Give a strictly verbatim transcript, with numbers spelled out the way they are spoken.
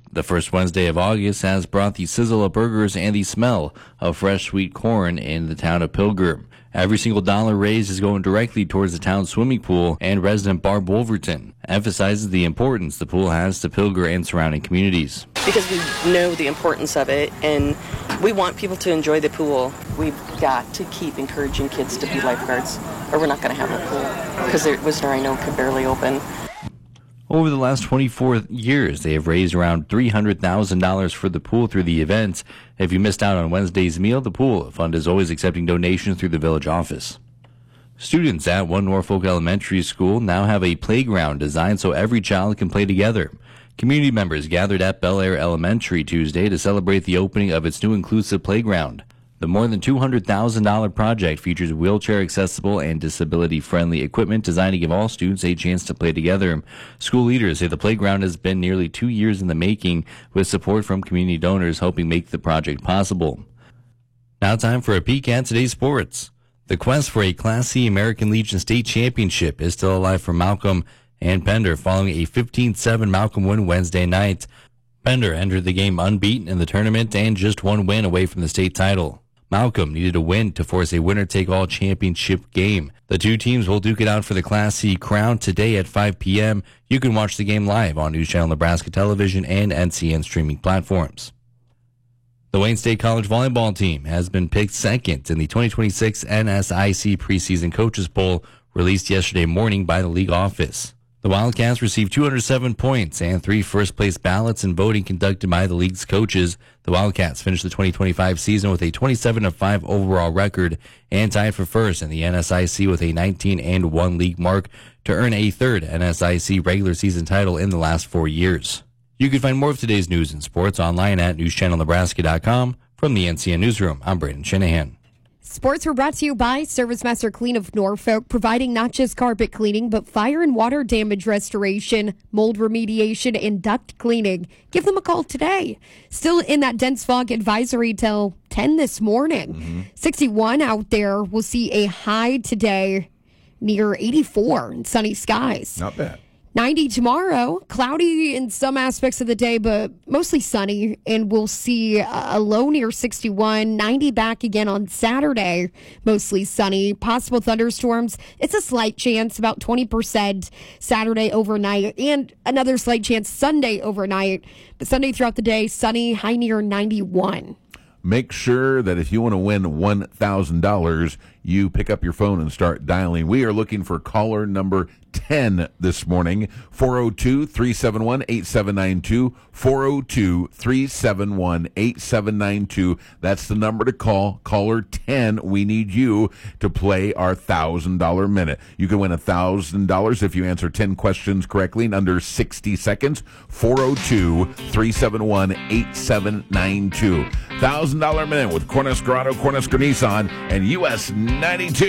The first Wednesday of August has brought the sizzle of burgers and the smell of fresh sweet corn in the town of Pilgrim. Every single dollar raised is going directly towards the town's swimming pool, and resident Barb Wolverton emphasizes the importance the pool has to Pilgrim and surrounding communities. Because we know the importance of it, and we want people to enjoy the pool. We've got to keep encouraging kids to be lifeguards, or we're not going to have a pool, because Wisner, I know, could barely open. Over the last twenty-four years, they have raised around three hundred thousand dollars for the pool through the event. If you missed out on Wednesday's meal, the pool fund is always accepting donations through the village office. Students at One Norfolk Elementary School now have a playground designed so every child can play together. Community members gathered at Bel Air Elementary Tuesday to celebrate the opening of its new inclusive playground. The more than two hundred thousand dollars project features wheelchair-accessible and disability-friendly equipment designed to give all students a chance to play together. School leaders say the playground has been nearly two years in the making, with support from community donors helping make the project possible. Now time for a peek at today's sports. The quest for a Class C American Legion State Championship is still alive for Malcolm and Pender following a fifteen seven Malcolm win Wednesday night. Pender entered the game unbeaten in the tournament and just one win away from the state title. Malcolm needed a win to force a winner-take-all championship game. The two teams will duke it out for the Class C crown today at five p.m. You can watch the game live on News Channel Nebraska Television and N C N streaming platforms. The Wayne State College volleyball team has been picked second in the twenty twenty-six N S I C preseason coaches poll released yesterday morning by the league office. The Wildcats received two hundred seven points and three first-place ballots in voting conducted by the league's coaches. The Wildcats finished the twenty twenty-five season with a twenty-seven and five overall record and tied for first in the N S I C with a nineteen and one league mark to earn a third N S I C regular season title in the last four years. You can find more of today's news and sports online at news channel nebraska dot com. From the N C N Newsroom, I'm Braden Shanahan. Sports were brought to you by Service Master Clean of Norfolk, providing not just carpet cleaning, but fire and water damage restoration, mold remediation, and duct cleaning. Give them a call today. Still in that dense fog advisory till ten this morning. Mm-hmm. sixty-one out there. We'll see a high today near eighty-four in sunny skies. Not bad. ninety tomorrow, cloudy in some aspects of the day, but mostly sunny, and we'll see a low near sixty-one, ninety back again on Saturday, mostly sunny, possible thunderstorms. It's a slight chance, about twenty percent Saturday overnight, and another slight chance Sunday overnight, but Sunday throughout the day, sunny, high near ninety-one. Make sure that if you want to win one thousand dollars, you pick up your phone and start dialing. We are looking for caller number ten this morning, four oh two, three seven one, eight seven nine two, four oh two, three seven one, eight seven nine two. That's the number to call. Caller ten, we need you to play our one thousand dollars minute. You can win one thousand dollars if you answer ten questions correctly in under sixty seconds, four oh two, three seven one, eight seven nine two. one thousand dollars minute with Cornhusker Auto, Cornhusker Nissan, and U S ninety-two.